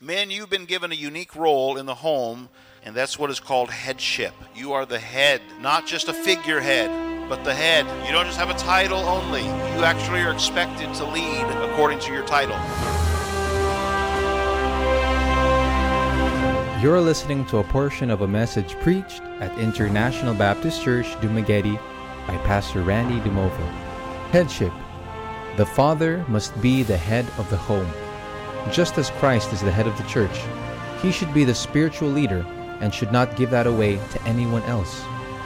Men, you've been given a unique role in the home, and that's what is called headship. You are the head, not just a figurehead, but the head. You don't just have a title only. You actually are expected to lead according to your title. You're listening to a portion of a message preached at International Baptist Church, Dumaguete by Pastor Randy DeMovo. Headship. The father must be the head of the home. Just as Christ is the head of the church, he should be the spiritual leader and should not give that away to anyone else.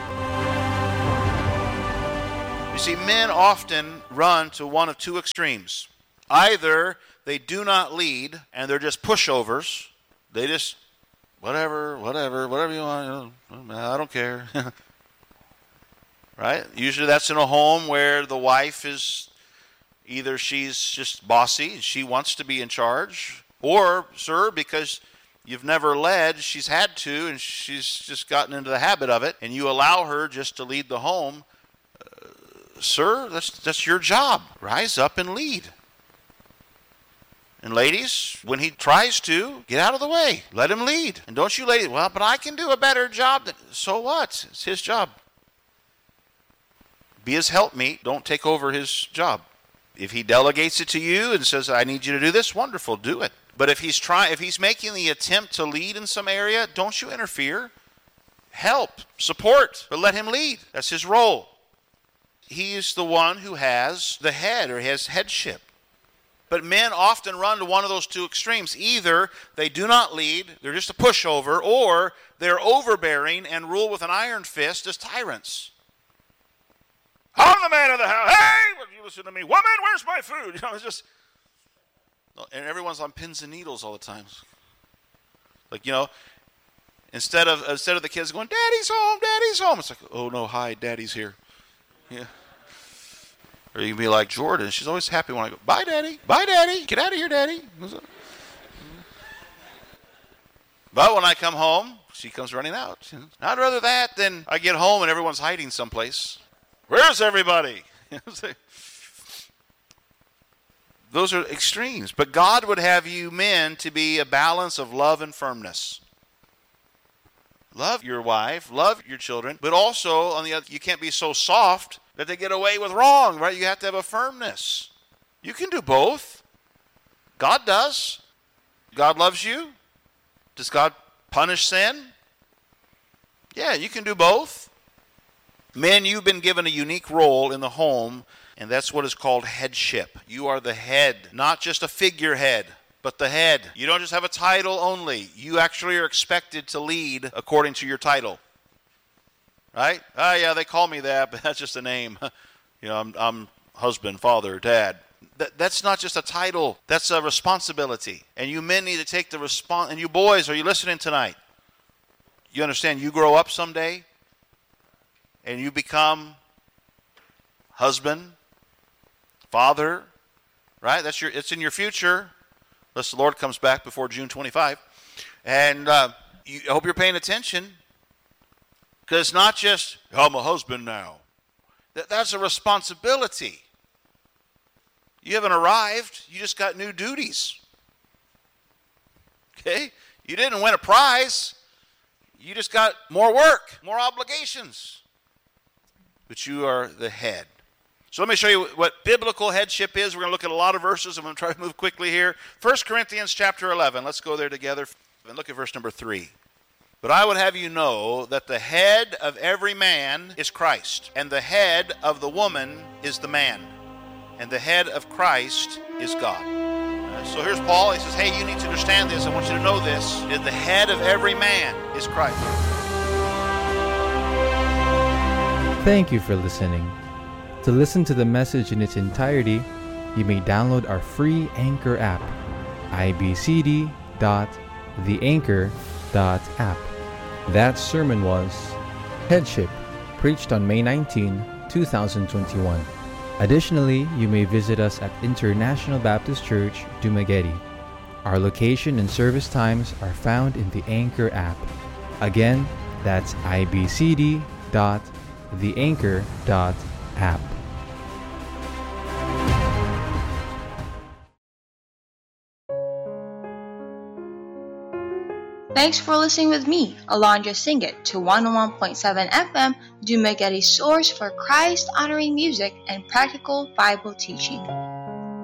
You see, men often run to one of two extremes. Either they do not lead and they're just pushovers. They just, whatever you want, I don't care. Right? Usually that's in a home where the wife is either she's just bossy, she wants to be in charge, or, sir, because you've never led, she's had to, and she's just gotten into the habit of it, and you allow her just to lead the home. Sir, that's your job. Rise up and lead. And ladies, when he tries to, get out of the way. Let him lead. And don't you ladies, well, but I can do a better job. So what? It's his job. Be his helpmeet. Don't take over his job. If he delegates it to you and says, I need you to do this, wonderful, do it. But if he's making the attempt to lead in some area, don't you interfere. Help, support, but let him lead. That's his role. He is the one who has the head or has headship. But men often run to one of those two extremes. Either they do not lead, they're just a pushover, or they're overbearing and rule with an iron fist as tyrants. I'm the man of the house. Hey, you listen to me. Woman, where's my food? It's just, and everyone's on pins and needles all the time. Like, instead of the kids going, Daddy's home, it's like, oh no, hi, Daddy's here. Yeah. Or you can be like Jordan. She's always happy when I go, bye, Daddy. Get out of here, Daddy. But when I come home, she comes running out. I'd rather that than I get home and everyone's hiding someplace. Where's everybody? Those are extremes. But God would have you men to be a balance of love and firmness. Love your wife, love your children, but also, on the other, you can't be so soft that they get away with wrong, right? You have to have a firmness. You can do both. God does. God loves you. Does God punish sin? Yeah, you can do both. Men, you've been given a unique role in the home, and that's what is called headship. You are the head, not just a figurehead, but the head. You don't just have a title only. You actually are expected to lead according to your title. Right? Oh, yeah, they call me that, but that's just a name. I'm husband, father, dad. That's not just a title. That's a responsibility. And you men need to take the response. And you boys, are you listening tonight? You understand you grow up someday and you become husband, father, right? It's in your future, unless the Lord comes back before June 25. And I hope you're paying attention, because it's not just, I'm a husband now. That's a responsibility. You haven't arrived. You just got new duties. Okay? You didn't win a prize. You just got more work, more obligations. But you are the head. So let me show you what biblical headship is. We're going to look at a lot of verses. I'm going to try to move quickly here. 1 Corinthians chapter 11. Let's go there together and look at verse number 3. But I would have you know that the head of every man is Christ, and the head of the woman is the man, and the head of Christ is God. So here's Paul. He says, hey, you need to understand this. I want you to know this. That the head of every man is Christ. Thank you for listening. To listen to the message in its entirety, you may download our free Anchor app, ibcd.theanchor.app. That sermon was Headship, preached on May 19, 2021. Additionally, you may visit us at International Baptist Church, Dumaguete. Our location and service times are found in the Anchor app. Again, that's ibcd.theanchor.app. Thanks for listening with me, Alondra Singit, to 101.7 FM, Dumaguete source for Christ-honoring music and practical Bible teaching.